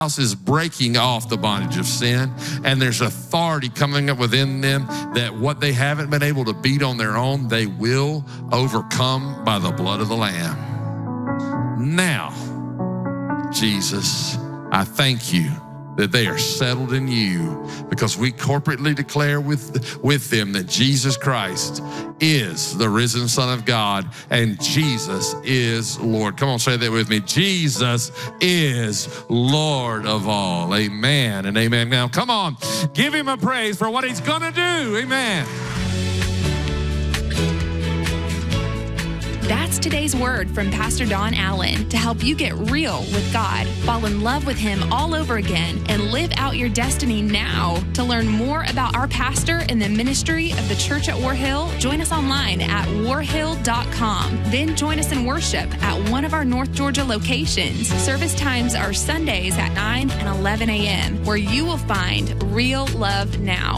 is breaking off the bondage of sin, and there's authority coming up within them that what they haven't been able to beat on their own, they will overcome by the blood of the Lamb. Now, Jesus, I thank you that they are settled in you, because we corporately declare with them that Jesus Christ is the risen Son of God and Jesus is Lord. Come on, say that with me. Jesus is Lord of all. Amen and amen. Now, come on, give him a praise for what he's going to do. Amen. That's today's word from Pastor Don Allen to help you get real with God, fall in love with him all over again, and live out your destiny now. To learn more about our pastor and the ministry of the church at War Hill, join us online at warhill.com. Then join us in worship at one of our North Georgia locations. Service times are Sundays at 9 and 11 a.m., where you will find real love now.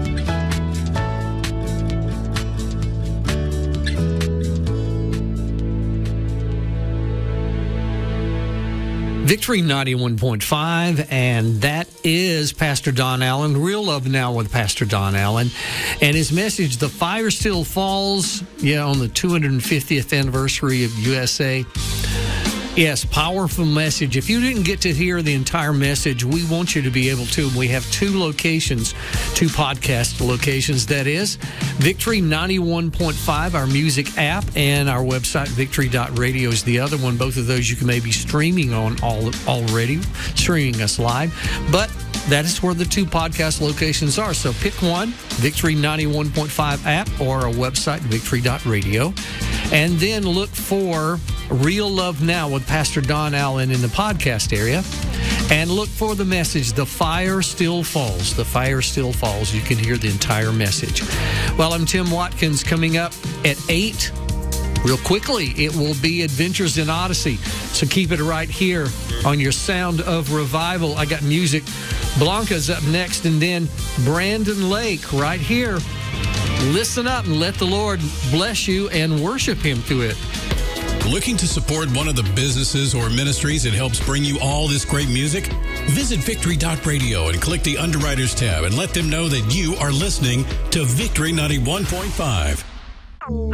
Victory 91.5, and that is Pastor Don Allen, Real Love Now with Pastor Don Allen, and his message, The Fire Still Falls, on the 250th anniversary of USA. Yes, powerful message. If you didn't get to hear the entire message, we want you to be able to. We have two locations, two podcast locations. That is Victory 91.5, our music app, and our website, victory.radio is the other one. Both of those you can maybe streaming on already, streaming us live. But that is where the two podcast locations are. So pick one, Victory 91.5 app or our website, victory.radio. And then look for Real Love Now with Pastor Don Allen in the podcast area. And look for the message, The Fire Still Falls. The Fire Still Falls. You can hear the entire message. Well, I'm Tim Watkins. Coming up at 8, real quickly, it will be Adventures in Odyssey. So keep it right here on your Sound of Revival. I got music. Blanca's up next, and then Brandon Lake right here. Listen up and let the Lord bless you and worship him through it. Looking to support one of the businesses or ministries that helps bring you all this great music? Visit victory.radio and click the Underwriters tab and let them know that you are listening to Victory 91.5.